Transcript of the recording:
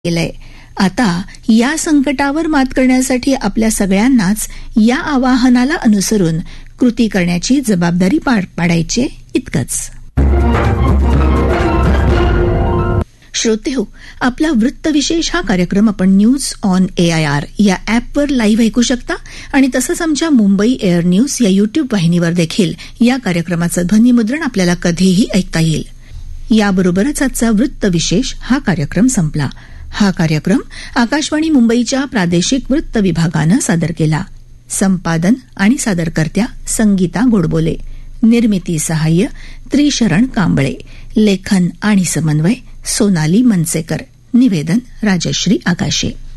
केलंय. आता या संकटावर मात करण्यासाठी आपल्या सगळ्यांनाच या आवाहनाला अनुसरून कृती करण्याची जबाबदारी पार पाडायची इतकंच. श्रोतेहो, आपला वृत्तविशेष हा कार्यक्रम आपण न्यूज ऑन AIR या ॲपवर लाईव्ह ऐकू शकता आणि तसंच आमच्या मुंबई एअर न्यूज या युट्यूब वाहिनीवर देखील या कार्यक्रमाचं ध्वनिमुद्रण आपल्याला कधीही ऐकता येईल. याबरोबरच आजचा वृत्तविशेष हा कार्यक्रम संपला. हा कार्यक्रम आकाशवाणी मुंबईच्या प्रादेशिक वृत्त विभागानं सादर केला. संपादन आणि सादरकर्त्या संगीता गोडबोले, निर्मिती सहाय्य त्रिशरण कांबळे, लेखन आणि समन्वय सोनाली मनसेकर, निवेदन राजश्री आकाशे.